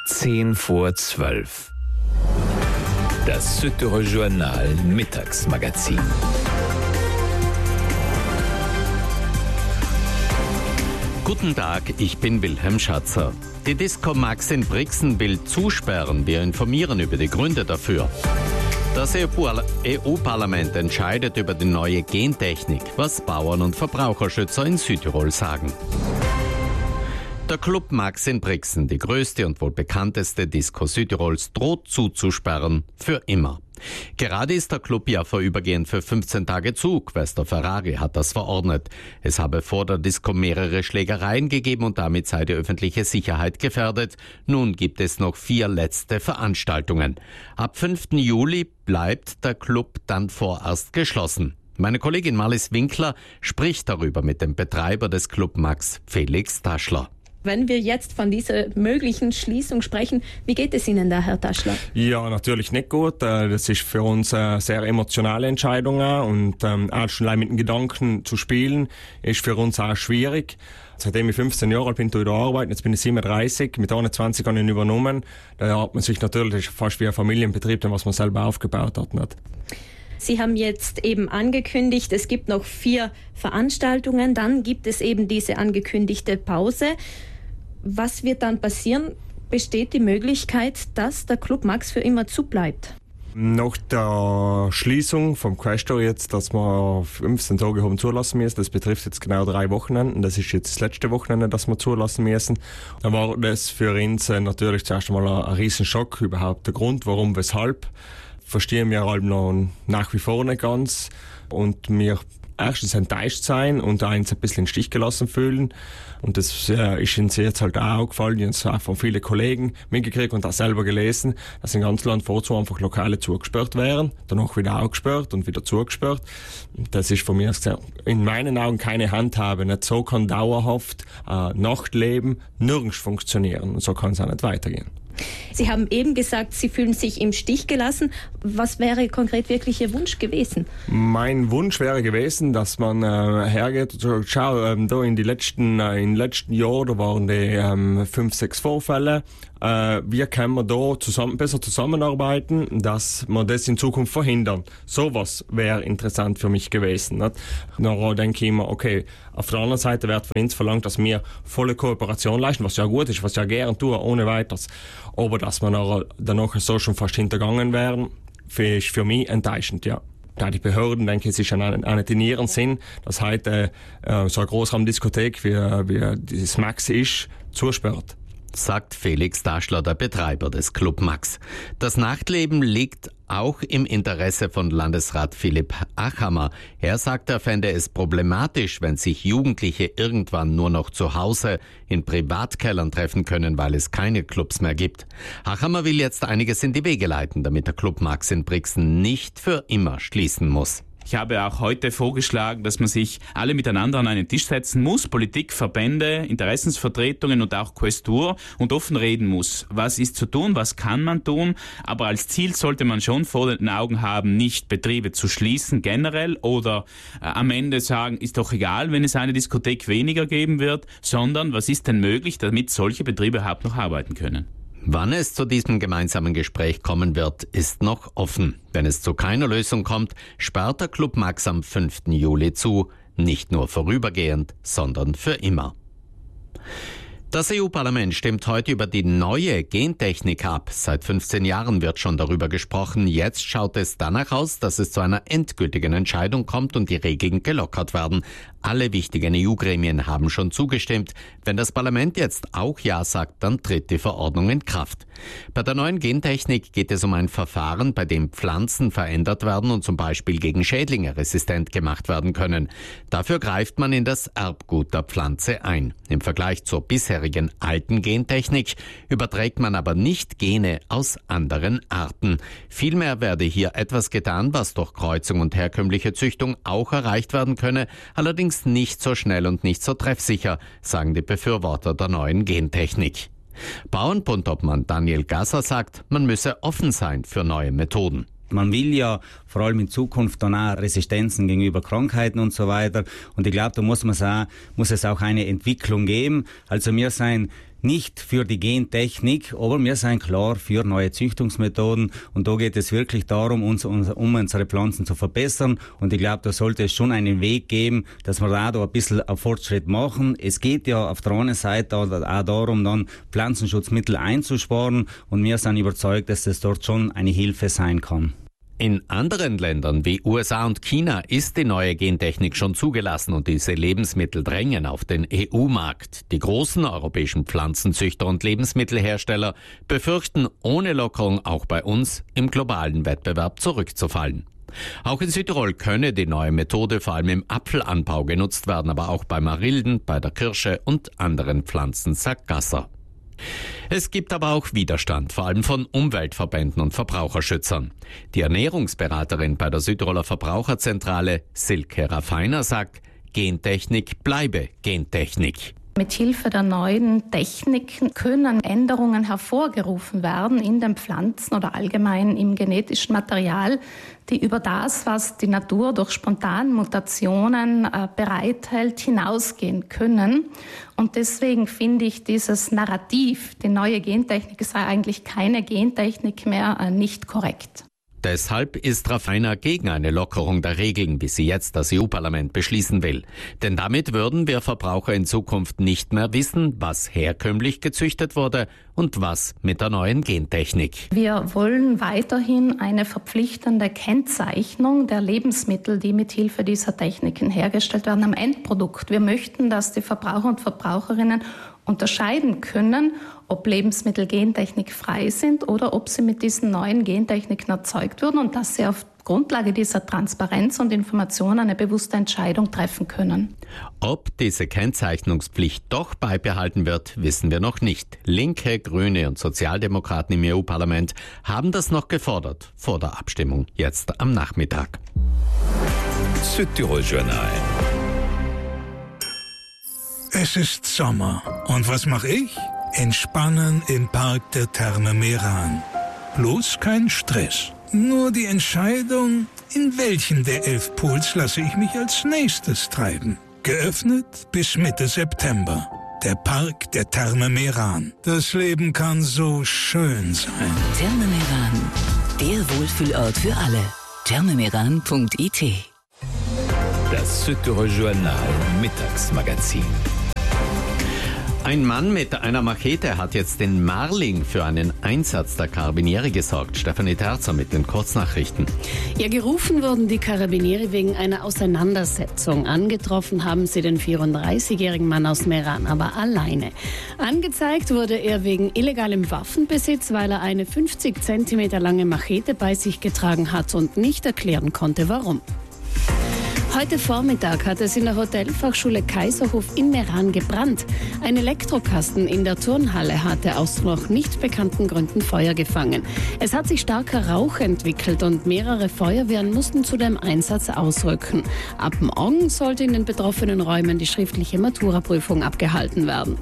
10:10. Das Süddeutsche Journal Mittagsmagazin. Guten Tag, ich bin Wilhelm Schatzer. Die Disco Max in Brixen will zusperren. Wir informieren über die Gründe dafür. Das EU-Parlament entscheidet über die neue Gentechnik, was Bauern und Verbraucherschützer in Südtirol sagen. Der Club Max in Brixen, die größte und wohl bekannteste Disco Südtirols, droht zuzusperren, für immer. Gerade ist der Club ja vorübergehend für 15 Tage zu. Quaestor Ferrari hat das verordnet. Es habe vor der Disco mehrere Schlägereien gegeben und damit sei die öffentliche Sicherheit gefährdet. Nun gibt es noch 4 letzte Veranstaltungen. Ab 5. Juli bleibt der Club dann vorerst geschlossen. Meine Kollegin Marlies Winkler spricht darüber mit dem Betreiber des Club Max, Felix Taschler. Wenn wir jetzt von dieser möglichen Schließung sprechen, wie geht es Ihnen da, Herr Taschler? Ja, natürlich nicht gut. Das ist für uns eine sehr emotionale Entscheidung und auch schon mit dem Gedanken zu spielen, ist für uns auch schwierig. Seitdem ich 15 Jahre alt bin, tue ich da arbeiten. Jetzt bin ich 37, mit 21 habe ich ihn übernommen. Da hat man sich natürlich fast wie ein Familienbetrieb, was man selber aufgebaut hat. Nicht? Sie haben jetzt eben angekündigt, es gibt noch 4 Veranstaltungen, dann gibt es eben diese angekündigte Pause. Was wird dann passieren? Besteht die Möglichkeit, dass der Club Max für immer zubleibt? Nach der Schließung vom Quaestor jetzt, dass wir 15 Tage haben zulassen müssen, das betrifft jetzt genau 3 Wochenenden, das ist jetzt das letzte Wochenende, das wir zulassen müssen. Da war das für uns natürlich zuerst einmal ein Riesenschock, überhaupt der Grund, warum, weshalb. Verstehen wir halt noch nach wie vor nicht ganz und wir erstens enttäuscht sein und uns ein bisschen in den Stich gelassen fühlen. Und das ist uns jetzt halt auch aufgefallen, die uns auch von vielen Kollegen mitgekriegt und auch selber gelesen, dass im ganzen Land vorzu einfach Lokale zugesperrt wären, danach wieder auch gesperrt und wieder zugesperrt. Das ist von mir in meinen Augen keine Handhabe. Nicht so kann dauerhaft Nachtleben nirgends funktionieren und so kann es auch nicht weitergehen. Sie haben eben gesagt, Sie fühlen sich im Stich gelassen. Was wäre konkret wirklich Ihr Wunsch gewesen? Mein Wunsch wäre gewesen, dass man hergeht und sagt, schau, da in den letzten Jahren, da waren die 5, 6 Vorfälle. Wie können wir da besser zusammenarbeiten, dass wir das in Zukunft verhindern? Sowas wäre interessant für mich gewesen. Nicht? Dann denke ich immer, okay, auf der anderen Seite wird von uns verlangt, dass wir volle Kooperation leisten, was ja gut ist, was ja gern tun, ohne weiteres. Aber dass wir danach so schon fast hintergangen wären, ist für mich enttäuschend, ja. Da die Behörden, denke ich, es ist auch nicht in ihrem Sinn, dass heute so eine Großraumdiskothek wie dieses Max ist, zusperrt. Sagt Felix Taschler, der Betreiber des Club Max. Das Nachtleben liegt auch im Interesse von Landesrat Philipp Achammer. Er sagt, er fände es problematisch, wenn sich Jugendliche irgendwann nur noch zu Hause in Privatkellern treffen können, weil es keine Clubs mehr gibt. Achammer will jetzt einiges in die Wege leiten, damit der Club Max in Brixen nicht für immer schließen muss. Ich habe auch heute vorgeschlagen, dass man sich alle miteinander an einen Tisch setzen muss, Politik, Verbände, Interessensvertretungen und auch Quaestor und offen reden muss. Was ist zu tun, was kann man tun? Aber als Ziel sollte man schon vor den Augen haben, nicht Betriebe zu schließen generell oder am Ende sagen, ist doch egal, wenn es eine Diskothek weniger geben wird, sondern was ist denn möglich, damit solche Betriebe überhaupt noch arbeiten können? Wann es zu diesem gemeinsamen Gespräch kommen wird, ist noch offen. Wenn es zu keiner Lösung kommt, sperrt der Club Max am 5. Juli zu, nicht nur vorübergehend, sondern für immer. Das EU-Parlament stimmt heute über die neue Gentechnik ab. Seit 15 Jahren wird schon darüber gesprochen. Jetzt schaut es danach aus, dass es zu einer endgültigen Entscheidung kommt und die Regeln gelockert werden. Alle wichtigen EU-Gremien haben schon zugestimmt. Wenn das Parlament jetzt auch Ja sagt, dann tritt die Verordnung in Kraft. Bei der neuen Gentechnik geht es um ein Verfahren, bei dem Pflanzen verändert werden und zum Beispiel gegen Schädlinge resistent gemacht werden können. Dafür greift man in das Erbgut der Pflanze ein. Im Vergleich zur bisherigen alten Gentechnik überträgt man aber nicht Gene aus anderen Arten. Vielmehr werde hier etwas getan, was durch Kreuzung und herkömmliche Züchtung auch erreicht werden könne, allerdings nicht so schnell und nicht so treffsicher, sagen die Befürworter der neuen Gentechnik. Bauernbundobmann Daniel Gasser sagt, man müsse offen sein für neue Methoden. Man will ja vor allem in Zukunft dann auch Resistenzen gegenüber Krankheiten und so weiter. Und ich glaube, da muss es auch eine Entwicklung geben. Also wir sind nicht für die Gentechnik, aber wir sind klar für neue Züchtungsmethoden und da geht es wirklich darum, unsere Pflanzen zu verbessern und ich glaube, da sollte es schon einen Weg geben, dass wir da ein bisschen einen Fortschritt machen. Es geht ja auf der einen Seite auch darum, dann Pflanzenschutzmittel einzusparen und wir sind überzeugt, dass das dort schon eine Hilfe sein kann. In anderen Ländern wie USA und China ist die neue Gentechnik schon zugelassen und diese Lebensmittel drängen auf den EU-Markt. Die großen europäischen Pflanzenzüchter und Lebensmittelhersteller befürchten, ohne Lockerung auch bei uns im globalen Wettbewerb zurückzufallen. Auch in Südtirol könne die neue Methode vor allem im Apfelanbau genutzt werden, aber auch bei Marilden, bei der Kirsche und anderen Pflanzen, sagt Gasser. Es gibt aber auch Widerstand, vor allem von Umweltverbänden und Verbraucherschützern. Die Ernährungsberaterin bei der Südtiroler Verbraucherzentrale, Silke Raffiner, sagt, Gentechnik bleibe Gentechnik. Mit Hilfe der neuen Techniken können Änderungen hervorgerufen werden in den Pflanzen oder allgemein im genetischen Material, die über das, was die Natur durch Spontanmutationen bereithält, hinausgehen können. Und deswegen finde ich dieses Narrativ, die neue Gentechnik sei eigentlich keine Gentechnik mehr, nicht korrekt. Deshalb ist Raffiner gegen eine Lockerung der Regeln, wie sie jetzt das EU-Parlament beschließen will. Denn damit würden wir Verbraucher in Zukunft nicht mehr wissen, was herkömmlich gezüchtet wurde und was mit der neuen Gentechnik. Wir wollen weiterhin eine verpflichtende Kennzeichnung der Lebensmittel, die mit Hilfe dieser Techniken hergestellt werden, am Endprodukt. Wir möchten, dass die Verbraucher und Verbraucherinnen unterscheiden können, ob Lebensmittel gentechnikfrei sind oder ob sie mit diesen neuen Gentechniken erzeugt wurden und dass sie auf Grundlage dieser Transparenz und Information eine bewusste Entscheidung treffen können. Ob diese Kennzeichnungspflicht doch beibehalten wird, wissen wir noch nicht. Linke, Grüne und Sozialdemokraten im EU-Parlament haben das noch gefordert vor der Abstimmung jetzt am Nachmittag. Südtirol Journal. Es ist Sommer. Und was mache ich? Entspannen im Park der Therme Meran. Bloß kein Stress. Nur die Entscheidung, in welchen der 11 Pools lasse ich mich als nächstes treiben. Geöffnet bis Mitte September. Der Park der Therme Meran. Das Leben kann so schön sein. Therme Meran. Der Wohlfühlort für alle. thermemeran.it. Das Südtirol Journal Mittagsmagazin. Ein Mann mit einer Machete hat jetzt in Marling für einen Einsatz der Karabinieri gesorgt. Stefanie Terzer mit den Kurznachrichten. Ja, gerufen wurden die Karabinieri wegen einer Auseinandersetzung. Angetroffen haben sie den 34-jährigen Mann aus Meran, aber alleine. Angezeigt wurde er wegen illegalem Waffenbesitz, weil er eine 50 cm lange Machete bei sich getragen hat und nicht erklären konnte, warum. Heute Vormittag hat es in der Hotelfachschule Kaiserhof in Meran gebrannt. Ein Elektrokasten in der Turnhalle hatte aus noch nicht bekannten Gründen Feuer gefangen. Es hat sich starker Rauch entwickelt und mehrere Feuerwehren mussten zu dem Einsatz ausrücken. Ab morgen sollte in den betroffenen Räumen die schriftliche Maturaprüfung abgehalten werden.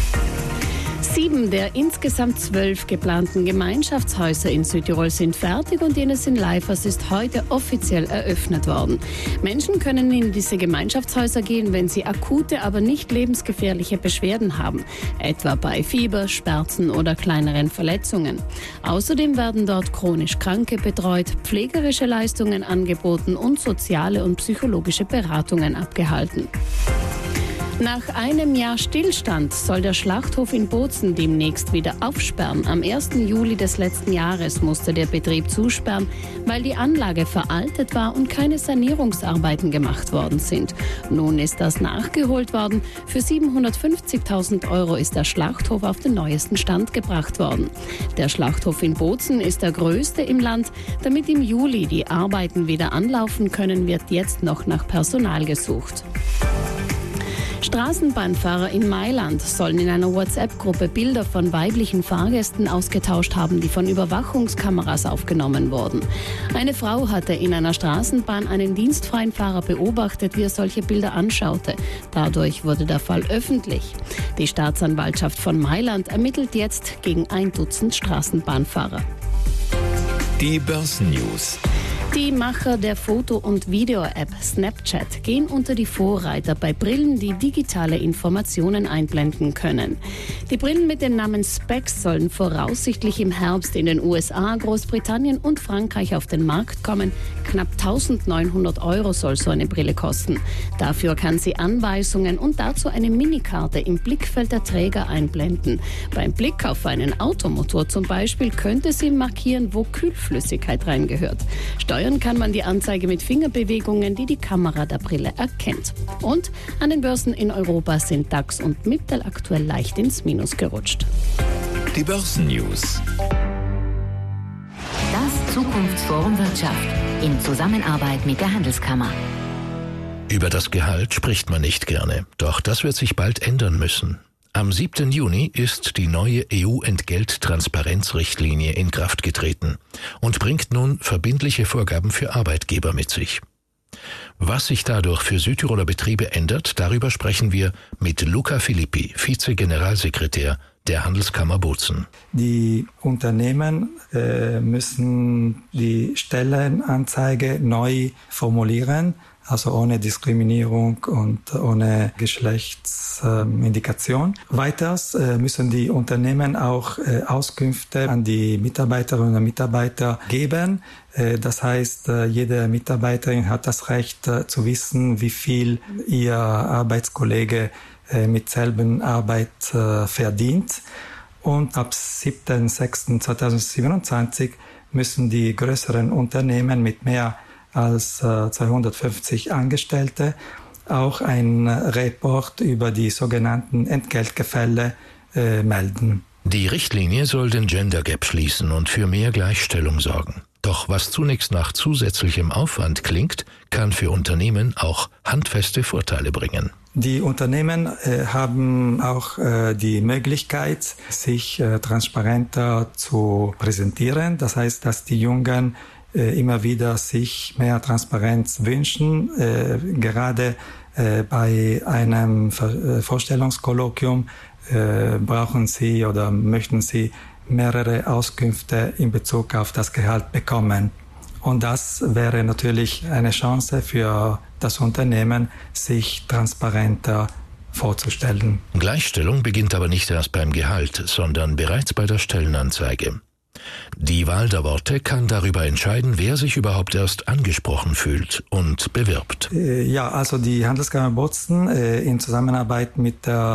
7 der insgesamt 12 geplanten Gemeinschaftshäuser in Südtirol sind fertig und jenes in Leifers ist heute offiziell eröffnet worden. Menschen können in diese Gemeinschaftshäuser gehen, wenn sie akute, aber nicht lebensgefährliche Beschwerden haben, etwa bei Fieber, Schmerzen oder kleineren Verletzungen. Außerdem werden dort chronisch Kranke betreut, pflegerische Leistungen angeboten und soziale und psychologische Beratungen abgehalten. Nach einem Jahr Stillstand soll der Schlachthof in Bozen demnächst wieder aufsperren. Am 1. Juli des letzten Jahres musste der Betrieb zusperren, weil die Anlage veraltet war und keine Sanierungsarbeiten gemacht worden sind. Nun ist das nachgeholt worden. Für 750.000 € ist der Schlachthof auf den neuesten Stand gebracht worden. Der Schlachthof in Bozen ist der größte im Land. Damit im Juli die Arbeiten wieder anlaufen können, wird jetzt noch nach Personal gesucht. Straßenbahnfahrer in Mailand sollen in einer WhatsApp-Gruppe Bilder von weiblichen Fahrgästen ausgetauscht haben, die von Überwachungskameras aufgenommen wurden. Eine Frau hatte in einer Straßenbahn einen dienstfreien Fahrer beobachtet, wie er solche Bilder anschaute. Dadurch wurde der Fall öffentlich. Die Staatsanwaltschaft von Mailand ermittelt jetzt gegen 1 Dutzend Straßenbahnfahrer. Die Börsennews. Die Macher der Foto- und Video-App Snapchat gehen unter die Vorreiter bei Brillen, die digitale Informationen einblenden können. Die Brillen mit dem Namen Specs sollen voraussichtlich im Herbst in den USA, Großbritannien und Frankreich auf den Markt kommen. Knapp 1.900 € soll so eine Brille kosten. Dafür kann sie Anweisungen und dazu eine Minikarte im Blickfeld der Träger einblenden. Beim Blick auf einen Automotor zum Beispiel könnte sie markieren, wo Kühlflüssigkeit reingehört. Steuern kann man die Anzeige mit Fingerbewegungen, die die Kamera der Brille erkennt. Und an den Börsen in Europa sind DAX und Mittel aktuell leicht ins Minus gerutscht. Die Börsennews. Das Zukunftsforum Wirtschaft in Zusammenarbeit mit der Handelskammer. Über das Gehalt spricht man nicht gerne, doch das wird sich bald ändern müssen. Am 7. Juni ist die neue EU-Entgelttransparenzrichtlinie in Kraft getreten und bringt nun verbindliche Vorgaben für Arbeitgeber mit sich. Was sich dadurch für Südtiroler Betriebe ändert, darüber sprechen wir mit Luca Filippi, Vize-Generalsekretär der Handelskammer Bozen. Die Unternehmen müssen die Stellenanzeige neu formulieren, also ohne Diskriminierung und ohne Geschlechtsindikation. Weiters müssen die Unternehmen auch Auskünfte an die Mitarbeiterinnen und Mitarbeiter geben. Das heißt, jede Mitarbeiterin hat das Recht zu wissen, wie viel ihr Arbeitskollege mit selben Arbeit verdient. Und ab 7.6.2027 müssen die größeren Unternehmen mit mehr als 250 Angestellte auch ein Report über die sogenannten Entgeltgefälle melden. Die Richtlinie soll den Gender Gap schließen und für mehr Gleichstellung sorgen. Doch was zunächst nach zusätzlichem Aufwand klingt, kann für Unternehmen auch handfeste Vorteile bringen. Die Unternehmen haben auch die Möglichkeit, sich transparenter zu präsentieren. Das heißt, dass die Jungen immer wieder sich mehr Transparenz wünschen. Gerade bei einem Vorstellungskolloquium brauchen sie oder möchten sie mehrere Auskünfte in Bezug auf das Gehalt bekommen. Und das wäre natürlich eine Chance für das Unternehmen, sich transparenter vorzustellen. Gleichstellung beginnt aber nicht erst beim Gehalt, sondern bereits bei der Stellenanzeige. Die Wahl der Worte kann darüber entscheiden, wer sich überhaupt erst angesprochen fühlt und bewirbt. Ja, also die Handelskammer Bozen in Zusammenarbeit mit der